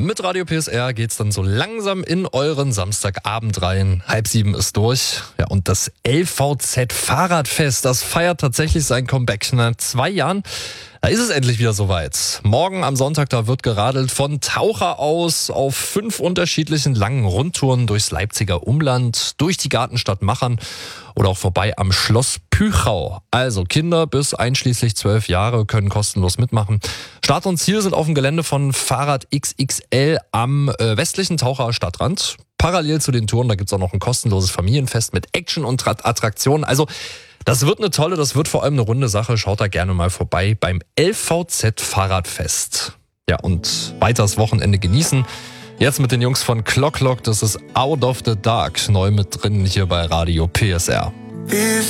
Mit Radio PSR geht's dann so langsam in euren Samstagabend rein. 6:30 ist durch. Ja, und das LVZ Fahrradfest, das feiert tatsächlich sein Comeback. Nach 2 Jahren, da ist es endlich wieder soweit. Morgen am Sonntag, da wird geradelt von Taucher aus auf 5 unterschiedlichen langen Rundtouren durchs Leipziger Umland, durch die Gartenstadt Machern oder auch vorbei am Schloss Püchau. Also Kinder bis einschließlich 12 Jahre können kostenlos mitmachen. Start und Ziel sind auf dem Gelände von Fahrrad XXL am westlichen Taucher Stadtrand. Parallel zu den Touren, da gibt's auch noch ein kostenloses Familienfest mit Action und Attraktionen. Also das wird das wird vor allem eine runde Sache. Schaut da gerne mal vorbei beim LVZ Fahrradfest. Ja, und weiteres Wochenende genießen. Jetzt mit den Jungs von Clock, das ist Out of the Dark, neu mit drin hier bei Radio PSR.